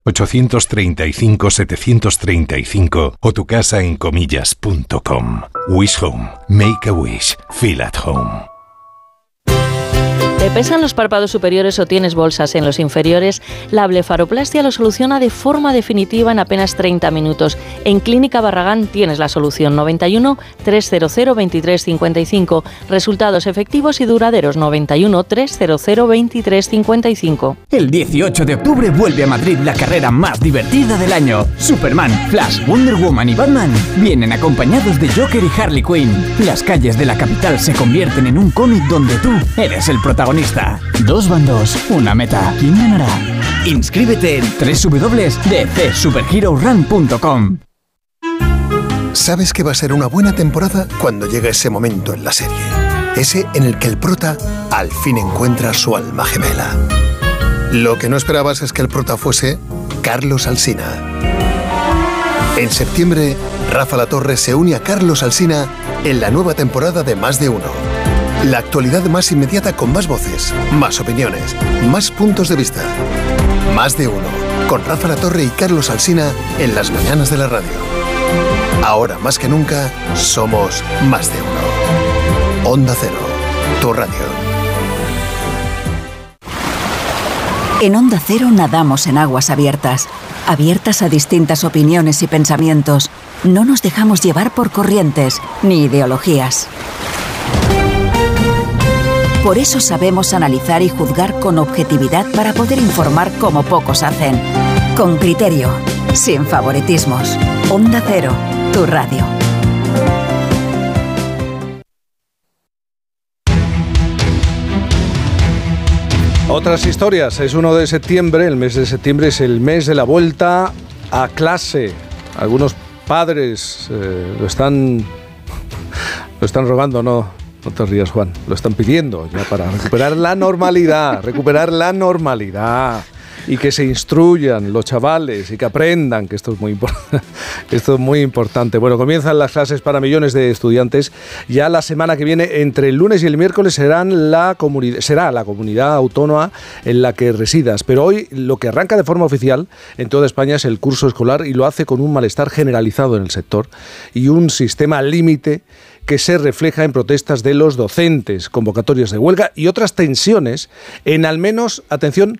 835-735 o tu casa en comillas.com. Wish Home. Make a wish. Feel at home. ¿Te pesan los párpados superiores o tienes bolsas en los inferiores? La blefaroplastia lo soluciona de forma definitiva en apenas 30 minutos. En Clínica Barragán tienes la solución. 91 300 2355. Resultados efectivos y duraderos. 91 300 2355. El 18 de octubre vuelve a Madrid la carrera más divertida del año. Superman, Flash, Wonder Woman y Batman vienen acompañados de Joker y Harley Quinn. Las calles de la capital se convierten en un cómic donde tú eres el protagonista. Dos bandos, una meta. ¿Quién ganará? Inscríbete en www.dcsuperherorun.com. Sabes que va a ser una buena temporada cuando llega ese momento en la serie. Ese en el que el prota al fin encuentra su alma gemela. Lo que no esperabas es que el prota fuese Carlos Alsina. En septiembre, Rafa Latorre se une a Carlos Alsina en la nueva temporada de Más de Uno. La actualidad más inmediata con más voces, más opiniones, más puntos de vista. Más de Uno, con Rafa Latorre y Carlos Alsina en las mañanas de la radio. Ahora más que nunca, somos Más de Uno. Onda Cero, tu radio. En Onda Cero nadamos en aguas abiertas, abiertas a distintas opiniones y pensamientos. No nos dejamos llevar por corrientes ni ideologías. Por eso sabemos analizar y juzgar con objetividad para poder informar como pocos hacen. Con criterio, sin favoritismos. Onda Cero, tu radio. Otras historias. Es 1 de septiembre. El mes de septiembre es el mes de la vuelta a clase. Algunos padres lo están rogando, ¿no? No te rías, Juan. Lo están pidiendo ya para recuperar la normalidad. Y que se instruyan los chavales y que aprendan, que esto es muy importante. Bueno, comienzan las clases para millones de estudiantes. Ya la semana que viene, entre el lunes y el miércoles, será la comunidad autónoma en la que residas. Pero hoy lo que arranca de forma oficial en toda España es el curso escolar, y lo hace con un malestar generalizado en el sector y un sistema límite que se refleja en protestas de los docentes, convocatorias de huelga y otras tensiones en al menos, atención,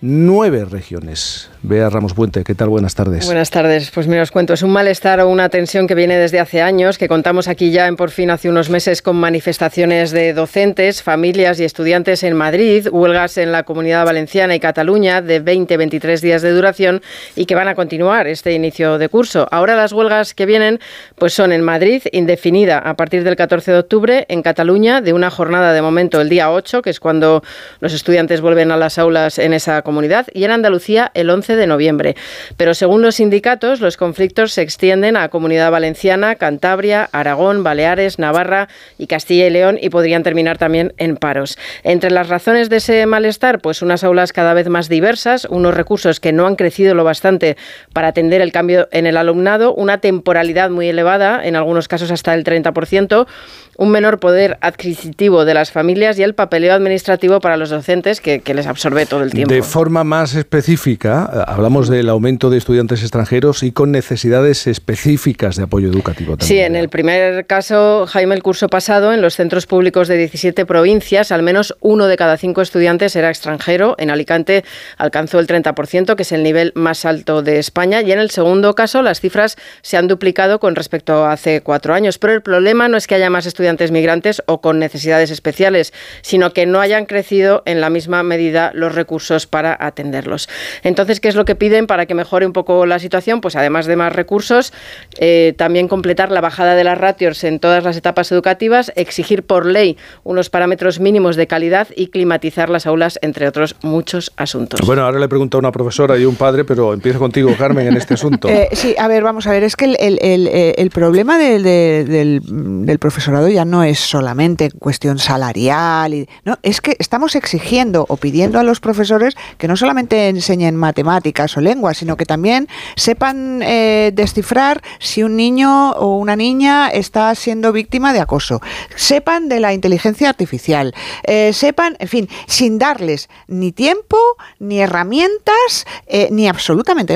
9 regiones. Bea Ramos Puente, ¿qué tal? Buenas tardes. Buenas tardes. Pues mira, os cuento, es un malestar o una tensión que viene desde hace años, que contamos aquí ya en Por Fin hace unos meses con manifestaciones de docentes, familias y estudiantes en Madrid, huelgas en la Comunidad Valenciana y Cataluña de 20-23 días de duración y que van a continuar este inicio de curso. Ahora las huelgas que vienen pues son en Madrid, indefinida a partir del 14 de octubre, en Cataluña, de una jornada de momento el día 8, que es cuando los estudiantes vuelven a las aulas en esa comunidad, y en Andalucía el 11 de noviembre. Pero según los sindicatos, los conflictos se extienden a Comunidad Valenciana, Cantabria, Aragón, Baleares, Navarra y Castilla y León, y podrían terminar también en paros. Entre las razones de ese malestar, pues unas aulas cada vez más diversas, unos recursos que no han crecido lo bastante para atender el cambio en el alumnado, una temporalidad muy elevada, en algunos casos hasta el 30%, un menor poder adquisitivo de las familias y el papeleo administrativo para los docentes que les absorbe todo el tiempo. De forma más específica, hablamos del aumento de estudiantes extranjeros y con necesidades específicas de apoyo educativo también. Sí, en el primer caso, Jaime, el curso pasado, en los centros públicos de 17 provincias, al menos 1 de cada 5 estudiantes era extranjero. En Alicante alcanzó el 30%, que es el nivel más alto de España. Y en el segundo caso, las cifras se han duplicado con respecto a hace 4 años. Pero el problema no es que haya más estudiantes migrantes o con necesidades especiales, sino que no hayan crecido en la misma medida los recursos para atenderlos. Entonces, ¿qué es lo que piden para que mejore un poco la situación? Pues además de más recursos, también completar la bajada de las ratios en todas las etapas educativas, exigir por ley unos parámetros mínimos de calidad y climatizar las aulas, entre otros muchos asuntos. Bueno, ahora le pregunto a una profesora y un padre, pero empiezo contigo, Carmen, en este asunto. Sí, a ver, vamos a ver, es que el problema del profesorado ya no es solamente cuestión salarial, no, es que estamos exigiendo o pidiendo a los profesores que no solamente enseñen matemáticas o lenguas, sino que también sepan descifrar si un niño o una niña está siendo víctima de acoso, sepan de la inteligencia artificial, sepan, en fin, sin darles ni tiempo, ni herramientas, ni absolutamente